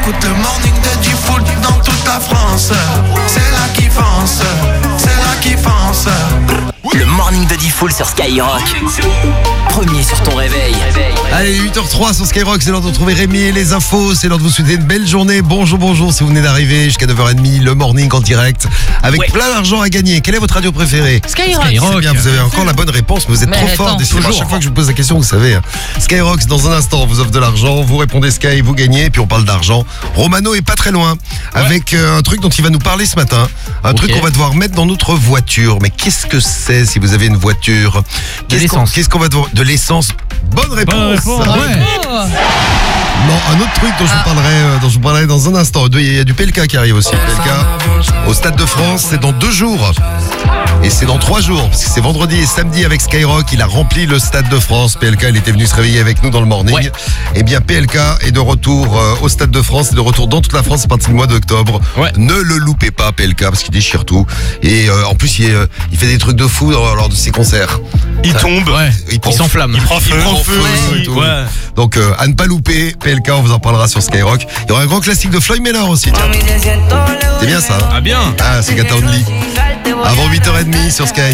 J'écoute le morning de Diffoul dans toute la France. C'est là qui fonce, c'est là qui fonce. Le morning de Diffoul sur Skyrock. Premier sur ton réveil. Allez, 8h03 sur Skyrock, c'est l'heure de retrouver Rémi et les infos. C'est l'heure de vous souhaiter une belle journée. Bonjour, si vous venez d'arriver jusqu'à 9h30, le morning en direct. Avec plein d'argent à gagner. Quelle est votre radio préférée? Skyrock. C'est bien, vous avez encore la bonne réponse, mais vous êtes trop fort. À chaque fois que je vous pose la question, vous savez. Skyrock, dans un instant, on vous offre de l'argent. Vous répondez Sky, vous gagnez. Et puis on parle d'argent. Romano est pas très loin. Avec un truc dont il va nous parler ce matin. Un truc qu'on va devoir mettre dans notre voiture. Mais qu'est-ce que c'est si vous avez une voiture? Qu'est-ce qu'on va devoir... De l'essence. Bonne réponse. Ouais. Non, un autre truc dont je vous parlerai dans un instant. Il y a du PLK qui arrive aussi. PLK au Stade de France, c'est dans 2 jours. Et c'est dans 3 jours, parce que c'est vendredi et samedi avec Skyrock. Il a rempli le Stade de France. PLK, il était venu se réveiller avec nous dans le morning. Eh bien, PLK est de retour au Stade de France. Et de retour dans toute la France à partir du mois d'octobre. Ne le loupez pas, PLK, parce qu'il déchire tout. Et en plus, il fait des trucs de fou lors de ses concerts. Il tombe, il s'enflamme. Il prend feu et tout. Donc, à ne pas louper, PLK, on vous en parlera sur Skyrock. Il y aura un grand classique de Floyd Mayweather aussi. Tiens. C'est bien ça. Ah bien. Ah, c'est Gata Only. Avant 8h30 sur Sky.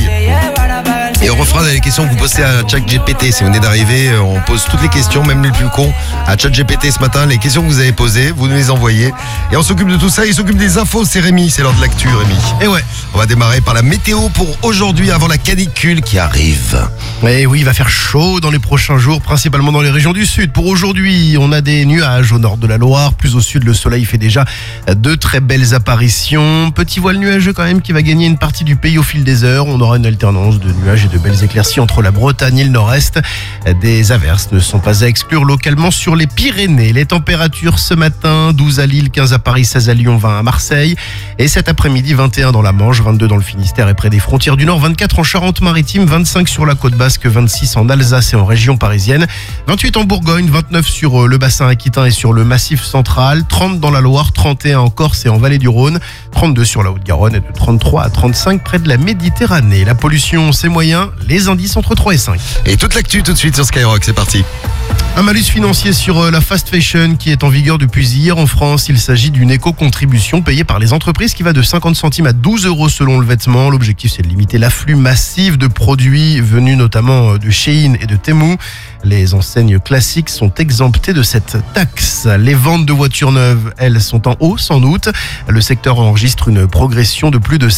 Et on refera les questions que vous posez à ChatGPT. Si vous venez d'arriver, on pose toutes les questions, même les plus cons, à ChatGPT ce matin. Les questions que vous avez posées, vous nous les envoyez. Et on s'occupe de tout ça. Il s'occupe des infos, c'est Rémi. C'est l'heure de l'actu, Rémi. Et on va démarrer par la météo pour aujourd'hui, avant la canicule qui arrive. Et oui, il va faire chaud dans les prochains jours, principalement dans les régions du sud. Pour aujourd'hui, on a des nuages au nord de la Loire. Plus au sud, le soleil fait déjà de très belles apparitions. Petit voile nuageux quand même qui va gagner une partie du pays au fil des heures. On aura une alternance de nuages et de belles éclaircies entre la Bretagne et le nord-est. Des averses ne sont pas à exclure localement sur les Pyrénées. Les températures ce matin, 12 à Lille, 15 à Paris, 16 à Lyon, 20 à Marseille. Et cet après-midi, 21 dans la Manche, 22 dans le Finistère et près des frontières du Nord, 24 en Charente-Maritime, 25 sur la côte basque, 26 en Alsace et en région parisienne, 28 en Bourgogne, 29 sur le bassin aquitain et sur le massif central, 30 dans la Loire, 31 en Corse et en vallée du Rhône, 32 sur la Haute-Garonne et de 33 à 35 près de la Méditerranée. La pollution, c'est moyen, les indices entre 3 et 5. Et toute l'actu tout de suite sur Skyrock, c'est parti. Un malus financier sur la fast fashion qui est en vigueur depuis hier en France. Il s'agit d'une éco-contribution payée par les entreprises qui va de 50 centimes à 12 € selon le vêtement. L'objectif, c'est de limiter l'afflux massif de produits venus notamment de Shein et de Temu. Les enseignes classiques sont exemptées de cette taxe. Les ventes de voitures neuves, elles, sont en hausse en août. Le secteur enregistre une progression de plus de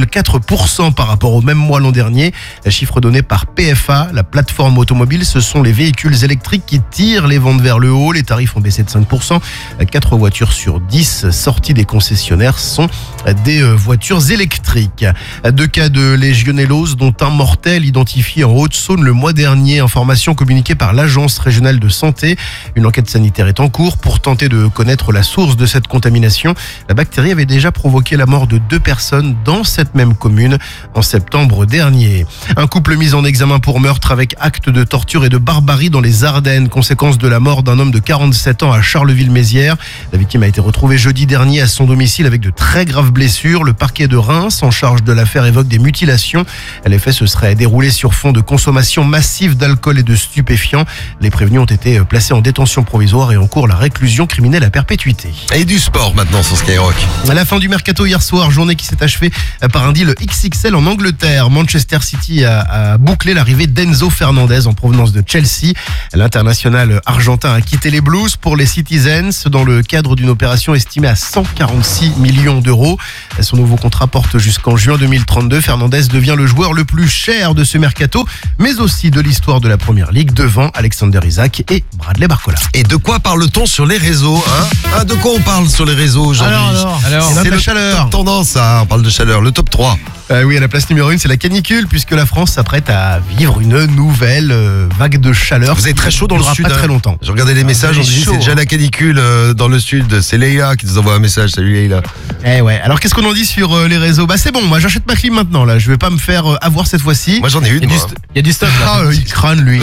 7,4% par rapport au même mois l'an dernier. Chiffre donné par PFA, la plateforme automobile. Ce sont les véhicules électriques qui tirent les ventes vers le haut. Les tarifs ont baissé de 5%. 4 voitures sur 10 sorties des concessionnaires sont des voitures électriques. 2 cas de légionellose, dont un mortel identifié en Haute-Saône le mois dernier. Information communiquée par l'Agence régionale de santé. Une enquête sanitaire est en cours pour tenter de connaître la source de cette contamination. La bactérie avait déjà provoqué la mort de 2 personnes dans cette même commune en septembre dernier. Un couple mis en examen pour meurtre avec acte de torture et de barbarie dans les Ardennes, conséquence de la mort d'un homme de 47 ans à Charleville-Mézières. La victime a été retrouvée jeudi dernier à son domicile avec de très graves blessures. Le parquet de Reims, en charge de l'affaire, évoque des mutilations. Les faits se seraient déroulés sur fond de consommation massive d'alcool et de stupéfiants. Les prévenus ont été placés en détention provisoire et encourent la réclusion criminelle à perpétuité. Et du sport maintenant sur Skyrock. À la fin du mercato hier soir, journée qui s'est achevée par un deal XXL en Angleterre. Manchester City a bouclé l'arrivée d'Enzo Fernandez en provenance de Chelsea. L'international argentin a quitté les Blues pour les Citizens dans le cadre d'une opération estimée à 146 millions d'euros. Son nouveau contrat porte jusqu'en juin 2032. Fernandez devient le joueur le plus cher de ce mercato, mais aussi de l'histoire de la Première Ligue, devant Alexander Isak et Bradley Barcola. Et de quoi parle-t-on sur les réseaux, de quoi on parle sur les réseaux aujourd'hui? Alors, c'est la chaleur. Tendance, on parle de chaleur. Le top 3. Oui, à la place numéro 1, c'est la canicule, puisque la France s'apprête à vivre une nouvelle vague de chaleur. Vous êtes très chaud dans le sud. Pas très longtemps. J'ai regardé les messages, on dit c'est déjà la canicule dans le sud. C'est Leïla qui nous envoie un message. Salut Leïla. Alors qu'est-ce qu'on en dit sur les réseaux? C'est bon, moi j'achète ma clim maintenant là. Je vais pas me faire avoir cette fois-ci. Moi j'en ai une. Il y a du stock là. Il crâne lui.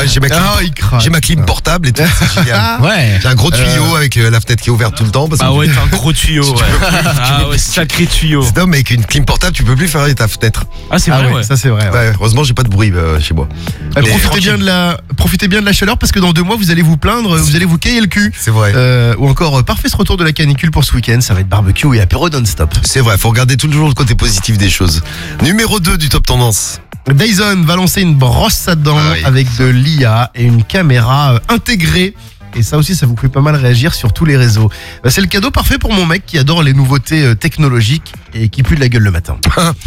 J'ai ma clim portable et tout. C'est génial. J'ai un gros tuyau avec la fenêtre qui est ouverte tout le temps. T'as un gros tuyau. Sacré tuyau. Non, mais avec une clim portable, tu peux plus fermer ta fenêtre. Ah, c'est vrai, ouais. Ça c'est vrai. Ouais, heureusement, j'ai pas de bruit chez moi. Profitez bien de la chaleur parce que dans 2 mois vous allez vous plaindre, vous allez vous cailler le cul. C'est vrai. Ou encore parfait ce retour de la canicule pour ce week-end, ça va être barbecue et apéro non-stop. C'est vrai, faut regarder toujours le côté positif des choses. Numéro 2 du top tendance. Dyson va lancer une brosse à dents avec de l'IA et une caméra intégrée. Et ça aussi, ça vous fait pas mal réagir sur tous les réseaux. C'est le cadeau parfait pour mon mec qui adore les nouveautés technologiques et qui pue de la gueule le matin.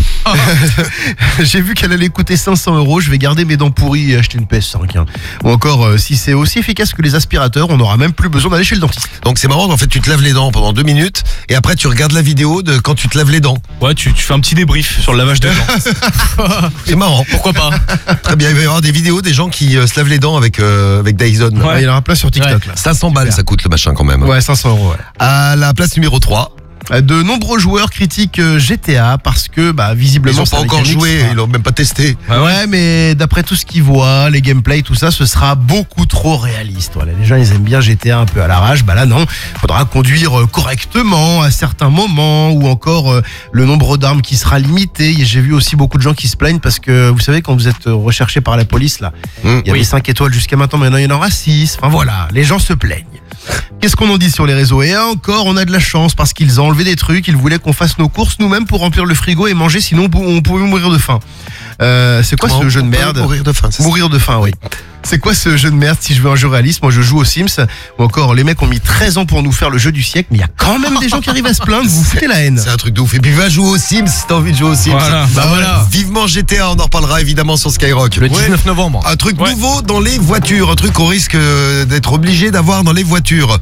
J'ai vu qu'elle allait coûter 500 €. Je vais garder mes dents pourries et acheter une PS5. Ou encore, si c'est aussi efficace que les aspirateurs, on n'aura même plus besoin d'aller chez le dentiste. Donc c'est marrant, en fait, tu te laves les dents pendant 2 minutes et après tu regardes la vidéo de quand tu te laves les dents. Ouais, tu fais un petit débrief sur le lavage de dents. C'est marrant. Pourquoi pas? Très bien, il va y avoir des vidéos des gens qui se lavent les dents avec Dyson. Ouais. Il y en aura plein sur TikTok. Là. 500 balles, ça coûte le machin quand même. Ouais, 500 €. Ouais. À la place numéro 3. De nombreux joueurs critiquent GTA parce que visiblement Ils n'ont sa pas encore mécanique joué, sera- ils l'ont même pas testé. Ouais, mais d'après tout ce qu'ils voient, les gameplays, tout ça, ce sera beaucoup trop réaliste. Voilà, les gens, ils aiment bien GTA un peu à l'arrache. Là, non. Faudra conduire correctement à certains moments ou encore le nombre d'armes qui sera limité. Et j'ai vu aussi beaucoup de gens qui se plaignent parce que, vous savez, quand vous êtes recherché par la police, là, il y avait 5 étoiles jusqu'à maintenant, maintenant il y en aura 6. Enfin voilà, les gens se plaignent. Qu'est-ce qu'on en dit sur les réseaux? Et encore, on a de la chance parce qu'ils ont enlevé des trucs. Ils voulaient qu'on fasse nos courses nous-mêmes pour remplir le frigo et manger, sinon on pouvait mourir de faim. C'est quoi ce jeu de merde? Mourir de faim, c'est ça. Mourir de faim, oui. C'est quoi ce jeu de merde? Si je veux un jeu réaliste, moi je joue aux Sims. Ou encore, les mecs ont mis 13 ans pour nous faire le jeu du siècle, mais il y a quand même des gens qui arrivent à se plaindre. Vous foutez la haine. C'est un truc de ouf. Et puis va jouer aux Sims si t'as envie de jouer aux Sims. Voilà. Voilà. Vivement GTA, on en reparlera évidemment sur Skyrock. Le 19 novembre. Un truc nouveau dans les voitures, un truc qu'on risque d'être obligé d'avoir dans les voitures.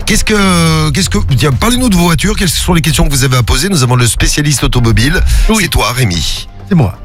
Tiens, parlez-nous de vos voitures, quelles sont les questions que vous avez à poser? Nous avons le spécialiste automobile. C'est toi, Rémi. C'est moi.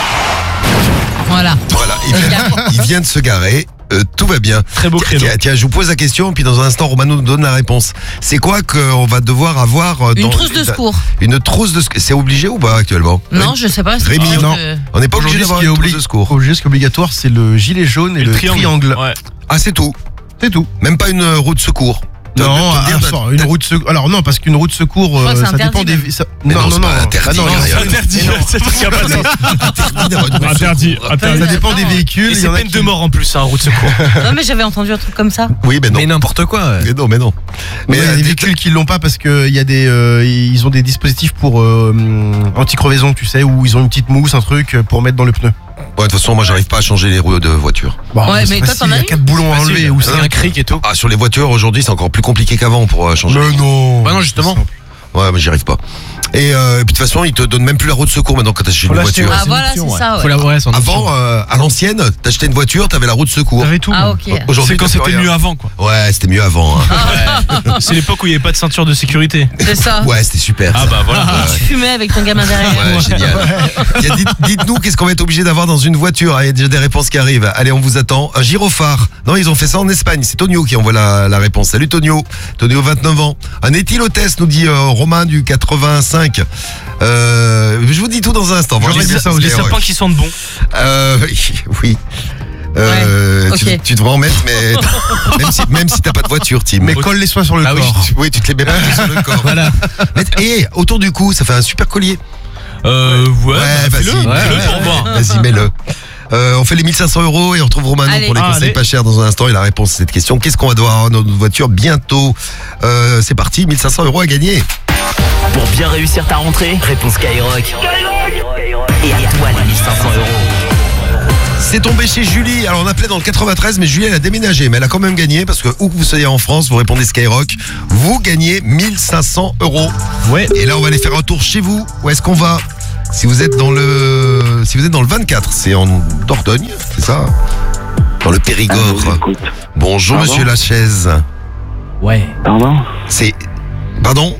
Voilà. Voilà, il vient de se garer. Tout va bien. Très beau créneau. Tiens, je vous pose la question, puis dans un instant, Romano nous donne la réponse. C'est quoi qu'on va devoir avoir dans Une trousse de secours. Une trousse de secours. C'est obligé ou pas actuellement? Non, je sais pas. c'est Rémi, sûr non. que- On n'est pas obligé d'avoir une trousse de secours. Ce qui est obligatoire, c'est le gilet jaune et le triangle. Ouais. Ah, c'est tout. C'est tout. Même pas une roue de secours. Non, une roue de secours. Alors non, parce qu'une roue de secours, crois que c'est ça dépend interdit, des. ça- Mais Non, non, non, c'est non. pas interdit, Ah non, rien. c'est Interdit, c'est truc à passer. Interdit. Ça dépend des véhicules. Et il y c'est en a peine qui- de mort en plus, route de secours. Non, mais j'avais entendu un truc comme ça. Oui, mais non. Mais n'importe quoi. Mais non, mais non. Mais il y a des véhicules qui l'ont pas parce que il y a ils ont des dispositifs pour anti-crevaison, tu sais, où ils ont une petite mousse, un truc pour mettre dans le pneu. Ouais, de toute façon, moi, j'arrive pas à changer les roues de voiture. Ouais, mais toi, facile, t'en as il y a une 4 boulons à Facile. enlever ou C'est un cric et tout. Ah, sur les voitures, aujourd'hui, c'est encore plus compliqué qu'avant pour changer. Mais non. Bah non, justement. Ouais, mais j'y arrive pas. Et puis de toute façon, ils te donnent même plus la roue de secours maintenant quand t'achètes une voiture. Ah, voilà, c'est ça. Faut Ouais. la son Avant, à l'ancienne, t'achetais une voiture, t'avais la roue de secours. T'avais tout. Ah, ok. Aujourd'hui, C'est quand t'as plus c'était rien. mieux avant, quoi. Ouais, c'était mieux avant. Hein. C'est l'époque où il n'y avait pas de ceinture de sécurité. C'est ça. Ouais, c'était super. Ah ça. bah voilà. Tu fumais avec ton gamin derrière. Ouais, génial. Tiens, dites-nous qu'est-ce qu'on va être obligé d'avoir dans une voiture. Il y a déjà des réponses qui arrivent. Allez, on vous attend. Un gyrophare. Non, ils ont fait ça en Espagne. C'est Tonio qui envoie la réponse. Salut Tonio. Tonio, 29 ans. Un éthylotest, nous dit Romain du 85. Je vous dis tout dans un instant. J'aurais dit ça aussi. Les sapins qui sentent bon. Oui. ok. Tu devrais en mettre, mais même si t'as pas de voiture, Tim. Mais colle les soins sur le Ah oui, corps. oui, tu te les mets pas sur le corps. Voilà. Et autour du cou, ça fait un super collier. Ouais, vas-y, fais-le pour voir. Vas-y, mets-le. On fait les 1500 € et on retrouve Romano Allez. pour les conseils Allez. pas chers dans un instant. Et la réponse à cette question, qu'est-ce qu'on va devoir avoir dans notre voiture bientôt? C'est parti, 1500 € à gagner. Pour bien réussir ta rentrée, réponds Skyrock. Et à toi les 1500 €. C'est tombé chez Julie. Alors on appelait dans le 93, mais Julie elle a déménagé, mais elle a quand même gagné parce que où que vous soyez en France, vous répondez Skyrock, vous gagnez 1500 €. Ouais. Et là on va aller faire un tour chez vous. Où est-ce qu'on va? Si vous êtes dans le 24, c'est en Dordogne, c'est ça? Dans le Périgord. Bonjour Pardon Monsieur Lachaise. Ouais. Pardon? C'est... Pardon?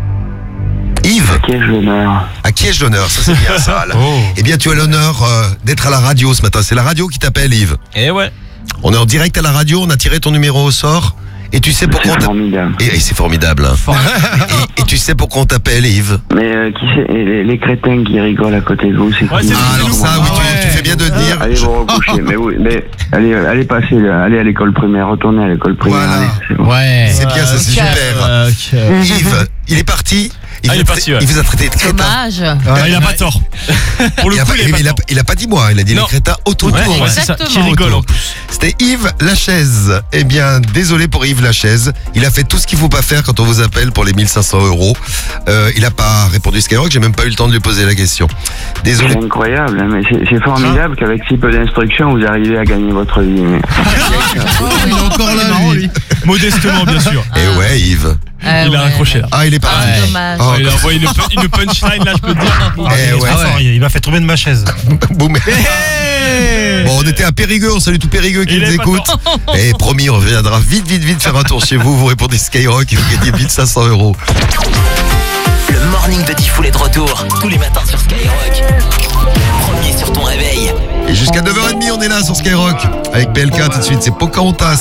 Yves, Quel l'honneur? à qui ai-je l'honneur? Ça c'est bien ça là. Oh. Eh bien tu as l'honneur d'être à la radio ce matin. C'est la radio qui t'appelle Yves. Et ouais. On est en direct à la radio, on a tiré ton numéro au sort. Et tu sais pourquoi on C'est t'appelle. formidable. Et c'est formidable. Hein. et tu sais pourquoi on t'appelle Yves? Mais qui c'est les crétins qui rigolent à côté de vous, c'est Ouais, qui? c'est Ah alors ça, oui, tu fais bien de le dire. Allez vous recoucher, mais oui, mais allez passer, allez à l'école primaire, retournez à l'école primaire. Voilà. Allez, c'est bon. Ouais. C'est bien, ça c'est super. Yves, il est parti. il vous a traité de crétin. Dommage. Il a pas tort. Pour le coup, Il a pas dit moi, il a dit les crétins autour. Ouais, c'est ça. Qui rigole en plus. C'était Yves Lachaise. Eh bien, désolé pour Yves Lachaise. Il a fait tout ce qu'il faut pas faire quand on vous appelle pour les 1500 €. Il a pas répondu Skyrock, j'ai même pas eu le temps de lui poser la question. Désolé. C'est incroyable, mais c'est formidable qu'avec si peu d'instructions, vous arrivez à gagner votre vie. Mais... Il est encore là, lui. Modestement, bien sûr. Et ouais, Yves. Il a raccroché là. Ah, il est parti. Dommage. Oh, Il a envoyé une punchline là, je peux te dire. Il m'a fait tomber de ma chaise. Boum. Bon, on était à Périgueux, on salue tout Périgueux qui nous écoute. Et promis, on reviendra vite faire un tour chez vous. Vous répondez Skyrock et vous gagnez 1500 €. Le morning de Diffoul est de retour tous les matins sur Skyrock. Premier sur ton réveil. Et jusqu'à 9h30, on est là sur Skyrock. Avec PLK tout de suite, c'est Pocahontas.